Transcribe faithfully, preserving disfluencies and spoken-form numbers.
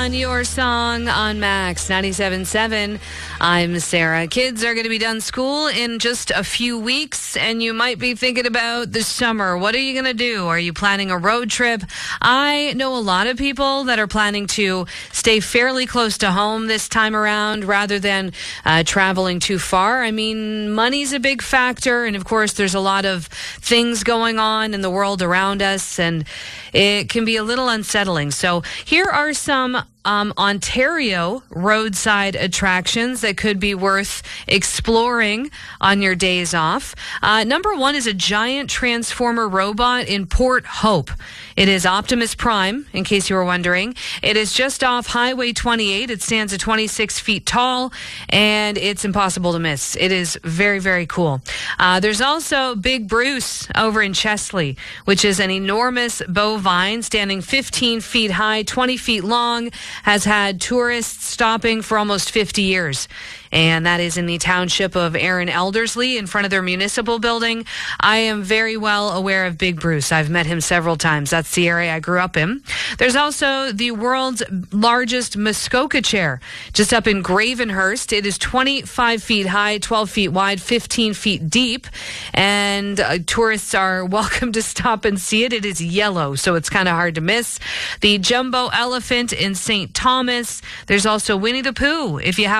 on Your Song on Max ninety-seven point seven. I'm Sarah. Kids are going to be done school in just a few weeks, and you might be thinking about the summer. What are you going to do? Are you planning a road trip? I know a lot of people that are planning to stay fairly close to home this time around rather than uh, traveling too far. I mean, money's a big factor, and of course, there's a lot of things going on in the world around us, and it can be a little unsettling. So here are some um, Ontario roadside attractions that could be worth exploring on your days off. Uh, number one is a giant transformer robot in Port Hope. It is Optimus Prime, in case you were wondering. It is just off Highway twenty-eight. It stands at twenty-six feet tall, and it's impossible to miss. It is very, very cool. Uh, there's also Big Bruce over in Chesley, which is an enormous bovine standing fifteen feet high, twenty feet long, has had tourists stopping for almost fifty years. And that is in the township of Erin Elderslie in front of their municipal building. I am very well aware of Big Bruce. I've met him several times. That's the area I grew up in. There's also the world's largest Muskoka chair, just up in Gravenhurst. It is twenty-five feet high, twelve feet wide, fifteen feet deep. And uh, tourists are welcome to stop and see it. It is yellow, so it's kind of hard to miss. The jumbo elephant in Saint Thomas. There's also Winnie the Pooh. If you have